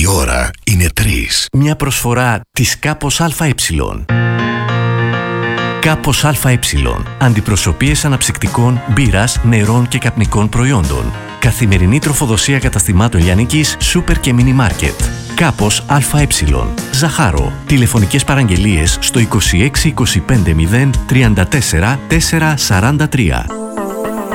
ώρα είναι 3. Μια προσφορά της Κάπος ΑΕ. Κάπος ΑΕ. Αντιπροσωπείες αναψυκτικών, μπύρας, νερών και καπνικών προϊόντων. Καθημερινή τροφοδοσία καταστημάτων λιανικής, σούπερ και μίνι μάρκετ. Κάπος ΑΕ. Ζαχάρο. Τηλεφωνικές παραγγελίες στο 26 25 0 34 443.